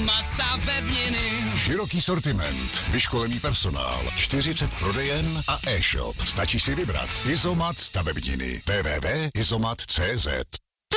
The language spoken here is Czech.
Izomat stavebniny. Široký sortiment, vyškolený personál, 40 prodejen a e-shop. Stačí si vybrat. Izomat stavebniny. www.izomat.cz